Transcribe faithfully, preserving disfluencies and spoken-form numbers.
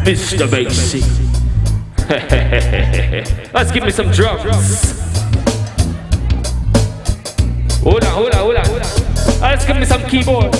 Mister Basie. Let's give me some drums. Hold on, hold on, hold on. Let's give me some keyboard.